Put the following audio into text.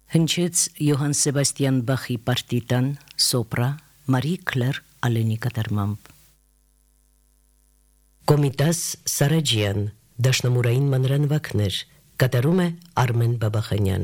Հնչեց Յոհան Սեբաստիան Բախի պարտիտան սոպրա Մարի Քլեր Ալենի կատարմամբ։ Կոմիտաս Սարաջյան դաշնամուրային մանրանկներ կատարում է Արմեն Բաբախանյան։